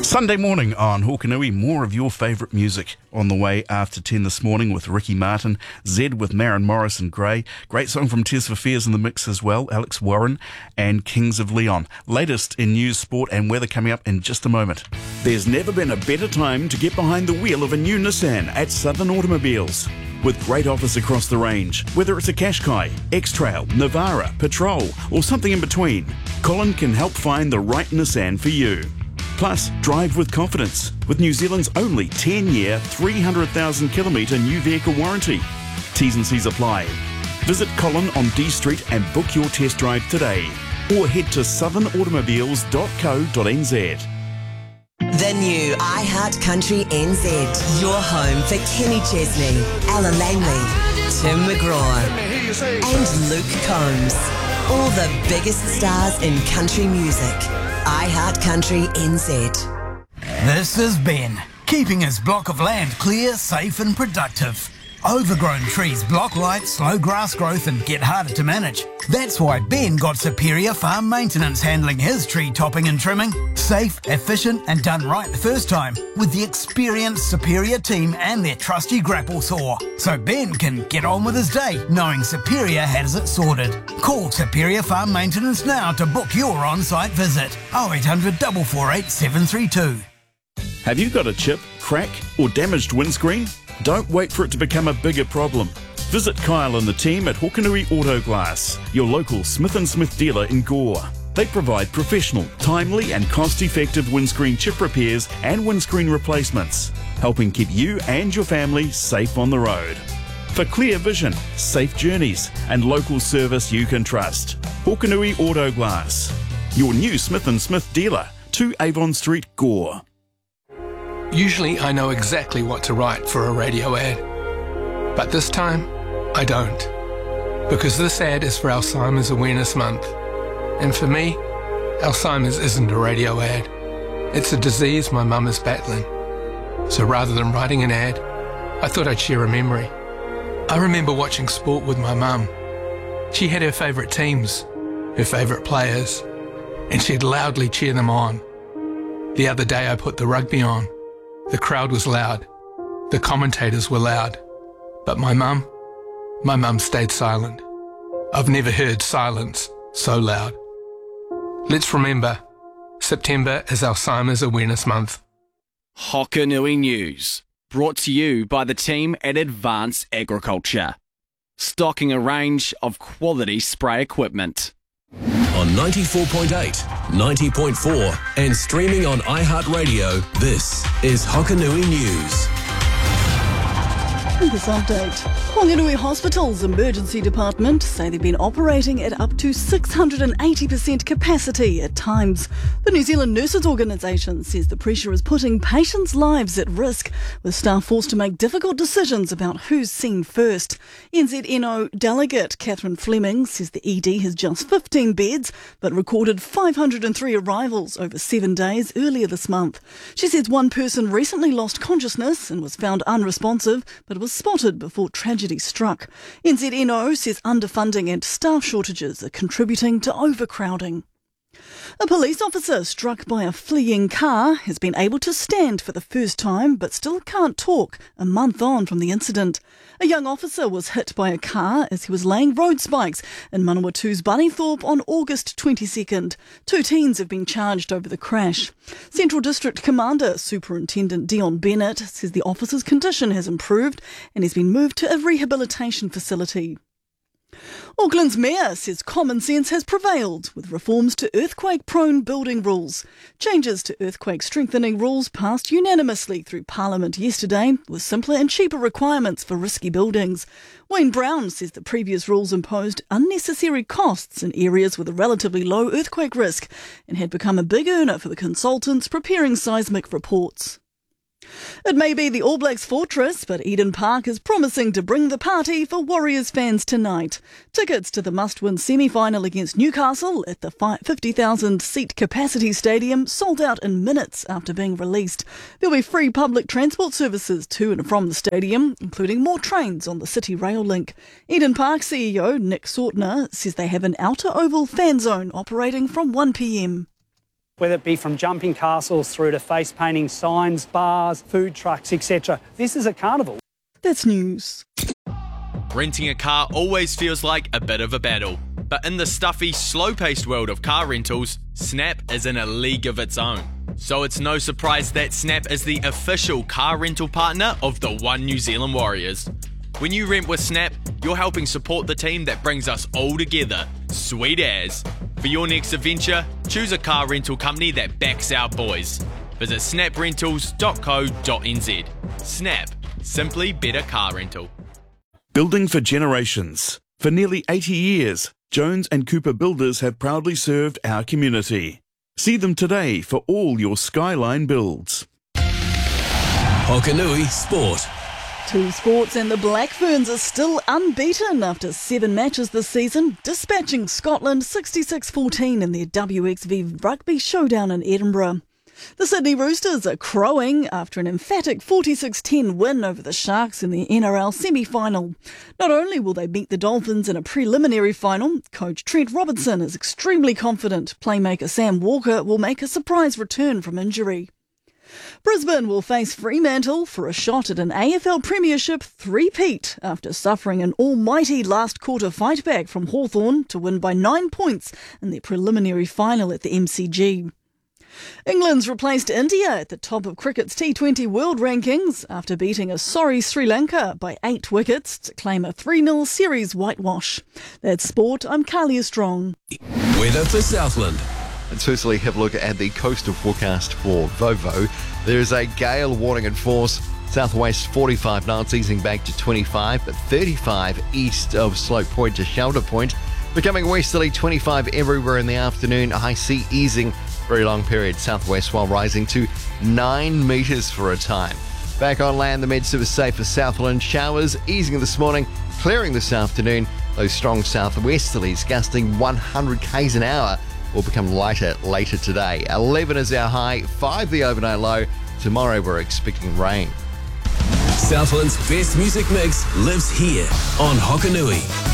Sunday morning on Hokanui, more of your favourite music on the way after 10 this morning with Ricky Martin, Zed with Maren Morris and Grey. Great song from Tears for Fears in the mix as well, Alex Warren and Kings of Leon. Latest in news, sport and weather coming up in just a moment. There's never been a better time to get behind the wheel of a new Nissan at Southern Automobiles. With great offers across the range, whether it's a Qashqai, X-Trail, Navara, Patrol or something in between, Colin can help find the right Nissan for you. Plus, drive with confidence with New Zealand's only 10-year, 300,000 kilometre new vehicle warranty. T's and C's apply. Visit Colin on D Street and book your test drive today, or head to southernautomobiles.co.nz. The new iHeart Country NZ. Your home for Kenny Chesney, Ella Langley, Tim McGraw and Luke Combs. All the biggest stars in country music. iHeart Country NZ. This is Ben, keeping his block of land clear, safe and productive. Overgrown trees block light, slow grass growth and get harder to manage. That's why Ben got Superior Farm Maintenance handling his tree topping and trimming. Safe, efficient and done right the first time with the experienced Superior team and their trusty grapple saw. So Ben can get on with his day knowing Superior has it sorted. Call Superior Farm Maintenance now to book your on-site visit. 0800 448 732. Have you got a chip, crack or damaged windscreen? Don't wait for it to become a bigger problem. Visit Kyle and the team at Hokanui Auto Glass, your local Smith & Smith dealer in Gore. They provide professional, timely and cost-effective windscreen chip repairs and windscreen replacements, helping keep you and your family safe on the road. For clear vision, safe journeys and local service you can trust. Hokanui Auto Glass, your new Smith & Smith dealer, 2 Avon Street, Gore. Usually I know exactly what to write for a radio ad, but this time I don't, because this ad is for Alzheimer's Awareness Month, and for me, Alzheimer's isn't a radio ad. It's a disease my mum is battling. So rather than writing an ad, I thought I'd share a memory. I remember watching sport with my mum. She had her favourite teams, her favourite players, and she'd loudly cheer them on. The other day I put the rugby on. The crowd was loud. The commentators were loud. But my mum stayed silent. I've never heard silence so loud. Let's remember, September is Alzheimer's Awareness Month. Hokanui News, brought to you by the team at Advanced Agriculture, stocking a range of quality spray equipment. On 94.8, 90.4 and streaming on iHeartRadio, this is Hokanui News. This update. Whanganui Hospital's emergency department say they've been operating at up to 680% capacity at times. The New Zealand Nurses Organisation says the pressure is putting patients' lives at risk, with staff forced to make difficult decisions about who's seen first. NZNO delegate Catherine Fleming says the ED has just 15 beds, but recorded 503 arrivals over 7 days earlier this month. She says one person recently lost consciousness and was found unresponsive, but was spotted before tragedy struck. NZNO says underfunding and staff shortages are contributing to overcrowding. A police officer struck by a fleeing car has been able to stand for the first time but still can't talk a month on from the incident. A young officer was hit by a car as he was laying road spikes in Manawatu's Bunnythorpe on August 22nd. 2 teens have been charged over the crash. Central District Commander Superintendent Dion Bennett says the officer's condition has improved and he's been moved to a rehabilitation facility. Auckland's mayor says common sense has prevailed with reforms to earthquake-prone building rules. Changes to earthquake-strengthening rules passed unanimously through Parliament yesterday with simpler and cheaper requirements for risky buildings. Wayne Brown says the previous rules imposed unnecessary costs in areas with a relatively low earthquake risk and had become a big earner for the consultants preparing seismic reports. It may be the All Blacks fortress, but Eden Park is promising to bring the party for Warriors fans tonight. Tickets to the must-win semi-final against Newcastle at the 50,000-seat capacity stadium sold out in minutes after being released. There'll be free public transport services to and from the stadium, including more trains on the City Rail link. Eden Park CEO Nick Sortner says they have an outer oval fan zone operating from 1 p.m. Whether it be from jumping castles through to face painting signs, bars, food trucks, etc. This is a carnival. That's news. Renting a car always feels like a bit of a battle. But in the stuffy, slow-paced world of car rentals, Snap is in a league of its own. So it's no surprise that Snap is the official car rental partner of the One New Zealand Warriors. When you rent with Snap, you're helping support the team that brings us all together. Sweet as. For your next adventure, choose a car rental company that backs our boys. Visit snaprentals.co.nz. Snap. Simply better car rental. Building for generations. For nearly 80 years, Jones and Cooper Builders have proudly served our community. See them today for all your Skyline builds. Hokanui Sport. Two sports, and the Black Ferns are still unbeaten after 7 matches this season, dispatching Scotland 66-14 in their WXV Rugby Showdown in Edinburgh. The Sydney Roosters are crowing after an emphatic 46-10 win over the Sharks in the NRL semi-final. Not only will they beat the Dolphins in a preliminary final, coach Trent Robinson is extremely confident playmaker Sam Walker will make a surprise return from injury. Brisbane will face Fremantle for a shot at an AFL Premiership three-peat after suffering an almighty last-quarter fight-back from Hawthorn to win by 9 points in their preliminary final at the MCG. England's replaced India at the top of cricket's T20 world rankings after beating a sorry Sri Lanka by 8 wickets to claim a 3-0 series whitewash. That's sport. I'm Kalia Strong. Weather for Southland. Let's firstly have a look at the coastal forecast for Vovo. There's a gale warning in force. Southwest 45 knots, easing back to 25, but 35 east of Slope Point to Shelter Point. Becoming westerly 25 everywhere in the afternoon. High sea easing very long period southwest while rising to 9 metres for a time. Back on land, the mid-surface safe for Southland. Showers easing this morning, clearing this afternoon. Those strong southwesterlies gusting 100 k's an hour will become lighter later today. 11 is our high, 5 the overnight low. Tomorrow we're expecting rain. Southland's best music mix lives here on Hokanui.